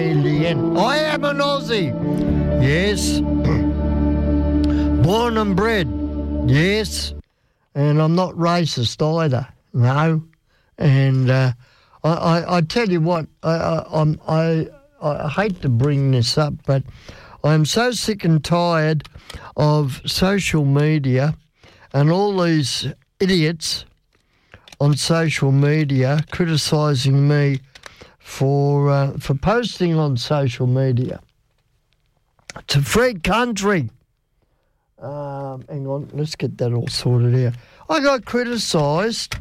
Alien. I am an Aussie. Yes. Born and bred. Yes. And I'm not racist either. No. And I tell you what, I hate to bring this up, but I'm so sick and tired of social media and all these idiots on social media criticising me for posting on social media. It's a free country. Hang on, let's get that all sorted out. I got criticised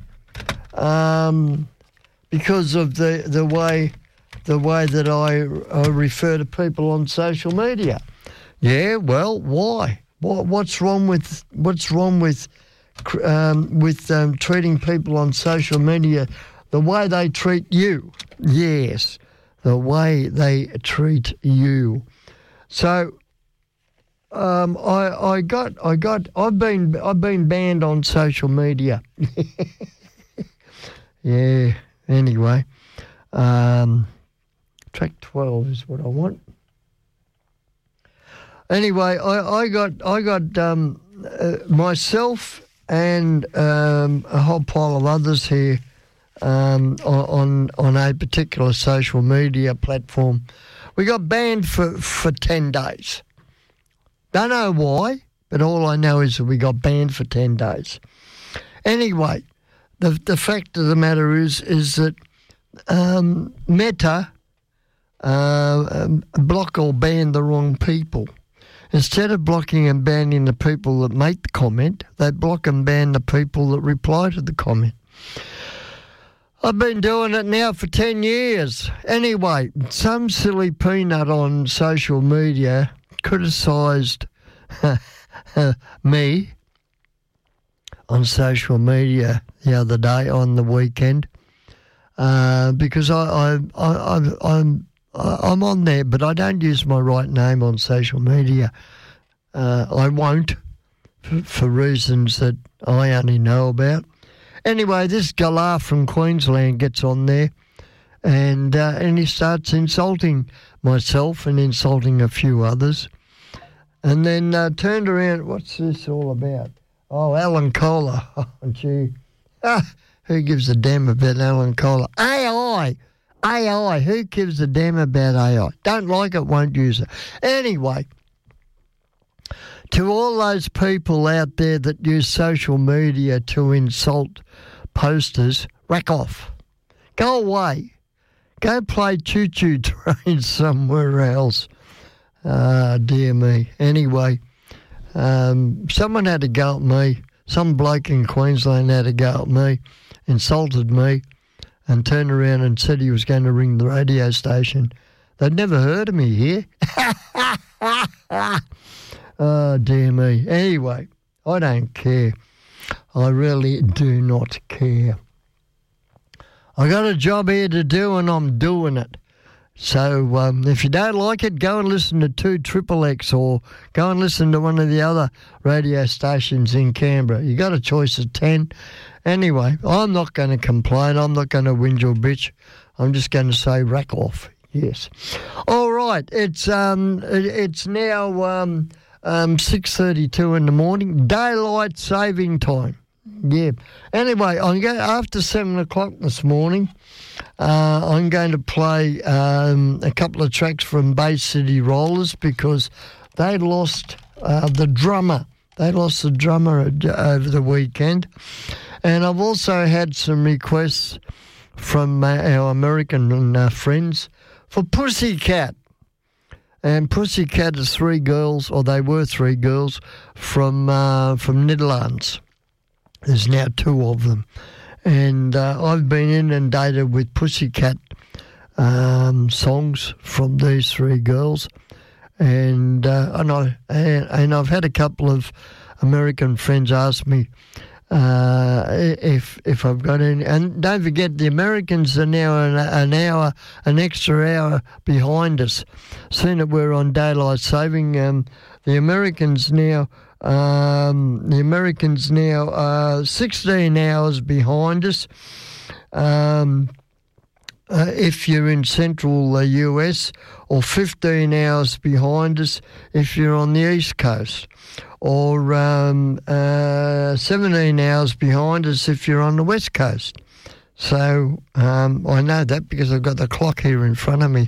because of the way that I refer to people on social media. Yeah, well, why? What's wrong with treating people on social media the way they treat you? Yes, the way they treat you. So I've been banned on social media. Yeah. Anyway, track 12 is what I want. Anyway, I got myself and a whole pile of others here on a particular social media platform. We got banned for 10 days. Don't know why, but all I know is that we got banned for 10 days. Anyway, the fact of the matter is that Meta block or ban the wrong people. Instead of blocking and banning the people that make the comment, they block and ban the people that reply to the comment. I've been doing it now for 10 years. Anyway, some silly peanut on social media criticised me on social media the other day on the weekend because I'm on there, but I don't use my right name on social media. I won't for reasons that I only know about. Anyway, this galah from Queensland gets on there and he starts insulting myself and insulting a few others. And then turned around, what's this all about? Oh, Alan Kohler. Oh, gee. Who gives a damn about Alan Kohler? AI, who gives a damn about AI? Don't like it, won't use it. Anyway, to all those people out there that use social media to insult posters, rack off. Go away. Go play choo-choo train somewhere else. Dear me. Anyway, someone had to go at me. Some bloke in Queensland had to go at me, insulted me, and turned around and said he was going to ring the radio station. They'd never heard of me here. Oh, dear me. Anyway, I don't care. I really do not care. I got a job here to do and I'm doing it. So if you don't like it, go and listen to 2XXX or go and listen to one of the other radio stations in Canberra. You got a choice of 10. Anyway, I'm not going to complain. I'm not going to whinge or bitch. I'm just going to say rack off. Yes. All right. It's now 6:32 in the morning. Daylight saving time. Yeah. Anyway, I'm going after 7 o'clock this morning. I'm going to play a couple of tracks from Bay City Rollers because they lost the drummer. They lost the drummer over the weekend. And I've also had some requests from our American friends for Pussycat. And Pussycat is three girls, or they were three girls, from Netherlands. There's now two of them. And I've been inundated with Pussycat songs from these three girls. And I've had a couple of American friends ask me if I've got any. And don't forget, the Americans are now an extra hour behind us. Seeing that we're on daylight saving, the Americans now are 16 hours behind us. if you're in central US, or 15 hours behind us if you're on the East Coast, or 17 hours behind us if you're on the West Coast. So I know that because I've got the clock here in front of me.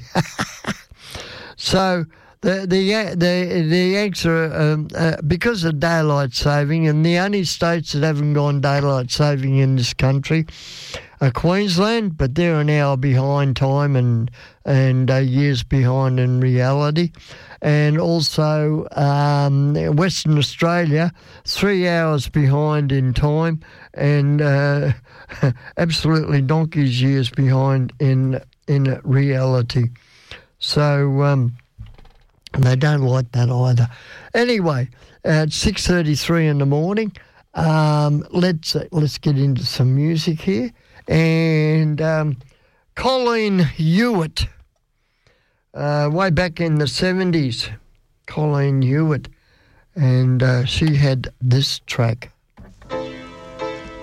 So the answer, because of daylight saving, and the only states that haven't gone daylight saving in this country are Queensland, but they're an hour behind time and years behind in reality, and also Western Australia, 3 hours behind in time, and absolutely donkey's years behind in reality. So they don't like that either. Anyway, at 6:33 in the morning, let's get into some music here. And Colleen Hewitt, way back in the 70s, Colleen Hewitt, and she had this track.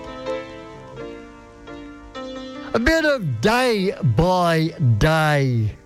A bit of Day by Day.